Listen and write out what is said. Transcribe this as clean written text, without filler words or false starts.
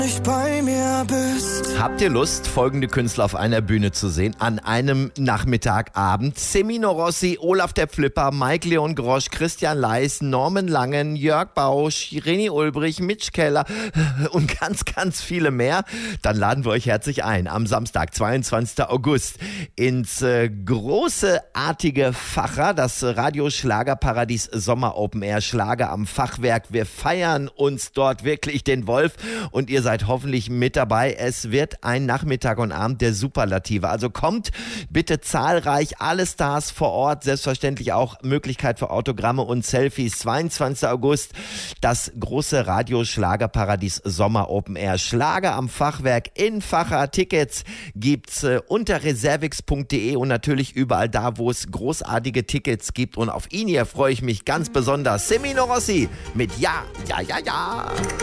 nicht bei mir bist. Habt ihr Lust, folgende Künstler auf einer Bühne zu sehen? An einem Nachmittagabend. Semino Rossi, Olaf der Flipper, Mike Leon Grosch, Christian Leis, Norman Langen, Jörg Bausch, René Ulbrich, Mitch Keller und ganz viele mehr. Dann laden wir euch herzlich ein am Samstag, 22. August ins großartige Facher, das Radio-Schlagerparadies Sommer Open Air Schlager am Fachwerk. Wir feiern uns dort wirklich den Wolf und ihr seid hoffentlich mit dabei. Es wird ein Nachmittag und Abend der Superlative. Also kommt bitte zahlreich, alle Stars vor Ort, selbstverständlich auch Möglichkeit für Autogramme und Selfies. 22. August, das große Radio-Schlagerparadies Sommer Open Air Schlager am Fachwerk in Facher. Tickets gibt's unter reservix.de und natürlich überall da, wo es großartige Tickets gibt. Und auf ihn hier freue ich mich ganz besonders. Semino Rossi mit Ja, ja, ja, ja.